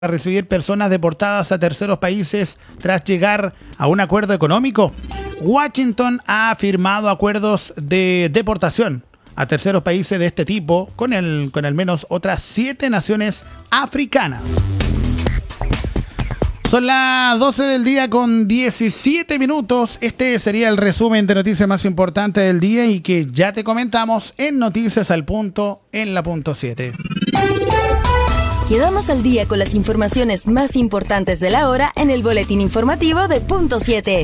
a recibir personas deportadas a terceros países tras llegar a un acuerdo económico. Washington ha firmado acuerdos de deportación a terceros países de este tipo con al menos otras 7 naciones africanas. Son las 12 del día con 17 minutos. Este sería el resumen de noticias más importantes del día y que ya te comentamos en Noticias al Punto en la punto 7. Quedamos al día con las informaciones más importantes de la hora en el boletín informativo de punto 7.